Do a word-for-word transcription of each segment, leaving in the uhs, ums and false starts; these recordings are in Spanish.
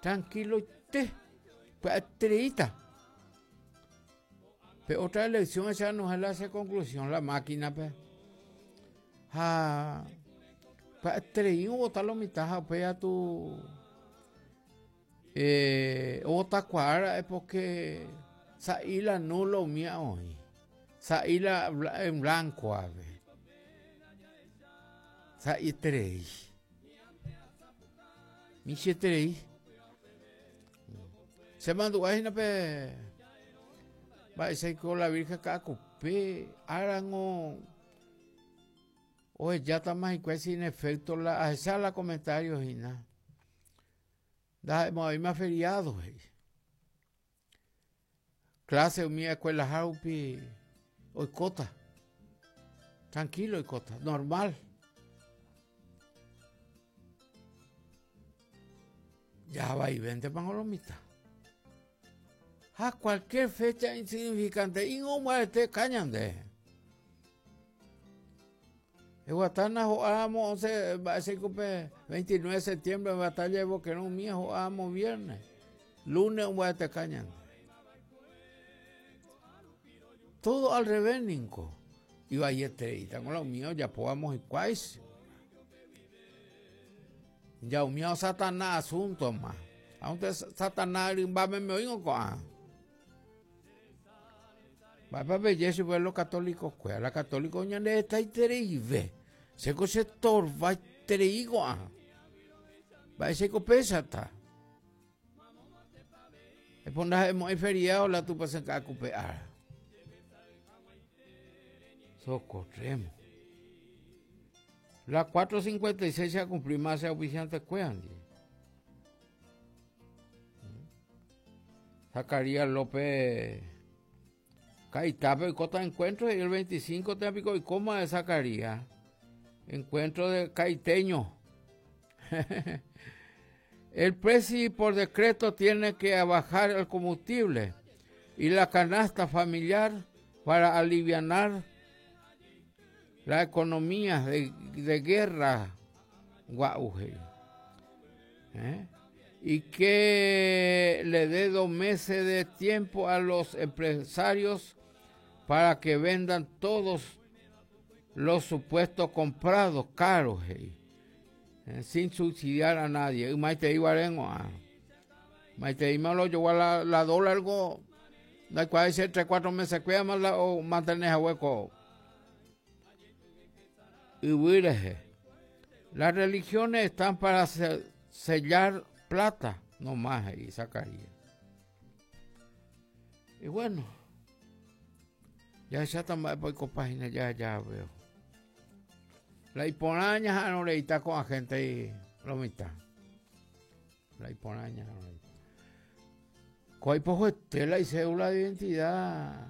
tranquilo te, pues treita. Pero otra elección esa no es la hace conclusión, la máquina, pues. Ah, pues treí un votar la mitad, pues a tu. Eh, otra cuadra es porque Saíla no lo mía hoy. Saíla en blanco, a ver. Saí treí. Miche treí. Se mandó a gente, pues. Va a ser con la Virgen Cacupé, Arango. Oye, ya está más y sin efecto. La, a esa la comentarios y nada. Da, hoy me ha feriado. Hey. Clase mi escuela Jaupi. Hoy cota. Tranquilo, hoy cota. Normal. Ya va y vente panolomita. A cualquier fecha insignificante. Y no muerte cañande. El Guatana jugamos once, veintinueve de septiembre, batalla de Boquerón mía, jugamos viernes. Lunes, un muerte cañande. Todo al revés, Ninco. Y vaya treita con los míos, ya podamos ir cuáis. Ya un mío Satanás asunto más. Aunque Satanás va a me oír con. Va para belleza y ver los católicos, pues. La católica ya le está terrible. Se coge torva terrible. Va a ser que pesa está. Es por nada hemos feriado la tu pasa que acupear. Socorremos. Las cuatro cincuenta y seis se ha cumplido más se oficiante cuean. Zacarías López Caitape y Cota Encuentro y el veinticinco te pico y coma de Zacarías. Encuentro de Caiteño. El presi por decreto tiene que bajar el combustible y la canasta familiar para alivianar la economía de, de guerra. Guauge. ¿Eh? Y que le dé dos meses de tiempo a los empresarios para que vendan todos los supuestos comprados caros, hey, eh, sin subsidiar a nadie. Y Maite Ibarengo, ah. Maite Ima lo llevó a la, la dólar algo, da cual dice tres, cuatro meses, cuida más la, o mantener a hueco. Y huireje. Las religiones están para sellar plata, no más ahí sacaría. Y bueno, ya ya también voy con páginas, ya, ya veo. La hiponaña no le está con la gente ahí, lo mitad. La hiponaña no le está. Coy pojo estela y cédula de identidad.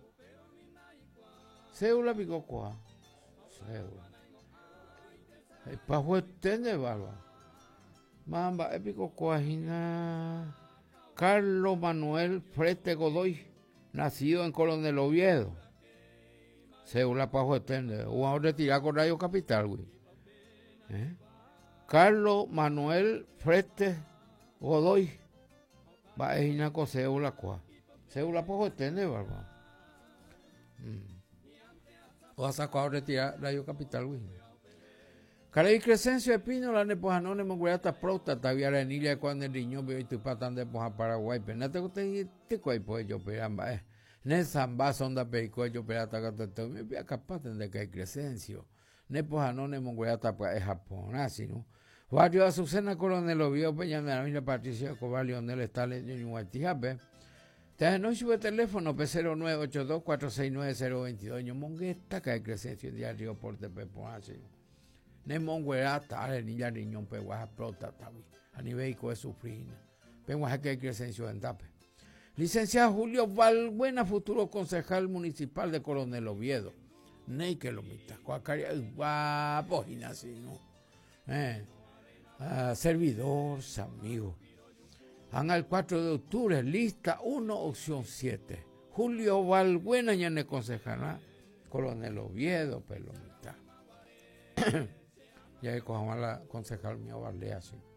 Cédula pico cuá. Cédula. El pajo estende barba. Mamba épico cuajina. Carlos Manuel Frete Godoy, nacido en Coronel Oviedo. Cédula pajo estende. Uno retirado con Radio Capital, güey. ¿Eh? Carlos Manuel Frete Godoy. Va a ir con cédula cuá. Cédula pajo estende, barba. Mm. O a sacar retirar Radio Capital, güey. Caray Crescencio Espino, la nepojanone mongueata prota, taviara en Ilia cuando el niño veo y tu patan de poja Paraguay, pero no te gusta y te cuay pues yo peramba, eh. Nesamba sonda perico yo perata gato, me voy a capaz de que hay Crescencio. Nepojanone mongueata pues es Japón, así, ¿no? Barrio Azucena Coronel Oviedo, Peña de la Mina Patricia Cobar, Leonel Estale, Ñuñuatijape. Te no sube teléfono P cero nueve ocho dos cuatro seis nueve cero dos dos, ño mongueta que hay Crescencio en diario Porte Pepo, así, ¿no? Nemonguerata, ale niña riñón peguaja prota tabi, a nivel de sufrir. Peguaja que hay Crescencio en tape. Licenciado Julio Valbuena, futuro concejal municipal de Coronel Oviedo. Ney que lo mita, cuacaria, guapo, y así, ¿no? Eh, uh, servidor, amigo. Han al cuatro de octubre, lista uno, opción siete. Julio Valbuena, ya ne concejal, Coronel Oviedo, pero lo mita. Ya he cojado a la concejal mío Valdea, sí.